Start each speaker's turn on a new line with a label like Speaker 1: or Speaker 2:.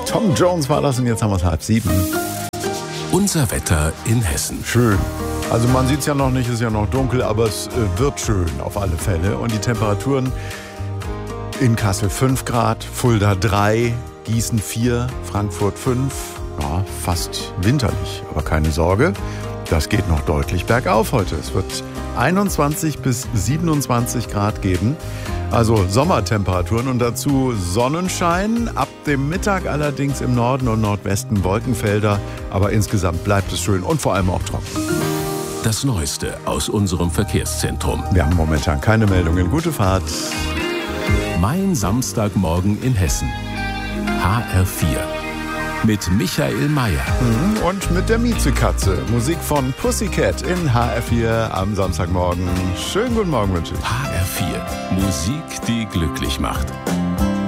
Speaker 1: Tom Jones war das und jetzt haben wir es 6:30.
Speaker 2: Unser Wetter in Hessen.
Speaker 1: Schön. Also man sieht es ja noch nicht, ist ja noch dunkel, aber es wird schön auf alle Fälle. Und die Temperaturen in Kassel 5 Grad, Fulda 3, Gießen 4, Frankfurt 5. Ja, fast winterlich, aber keine Sorge. Das geht noch deutlich bergauf heute. Es wird 21 bis 27 Grad geben. Also Sommertemperaturen und dazu Sonnenschein. Ab dem Mittag allerdings im Norden und Nordwesten Wolkenfelder. Aber insgesamt bleibt es schön und vor allem auch trocken.
Speaker 2: Das Neueste aus unserem Verkehrszentrum.
Speaker 1: Wir haben momentan keine Meldungen. Gute Fahrt.
Speaker 2: Mein Samstagmorgen in Hessen. HR4. Mit Michael Mayer.
Speaker 1: Und mit der Miezekatze. Musik von Pussycat in HR4 am Samstagmorgen. Schönen guten Morgen wünsche ich.
Speaker 2: HR4. Musik, die glücklich macht.